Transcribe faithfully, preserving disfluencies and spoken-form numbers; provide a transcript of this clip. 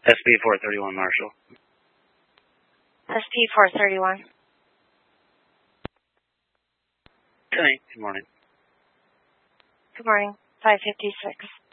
S P four thirty-one, Marshall. S P four thirty-one. Good morning. Good morning. five fifty-six.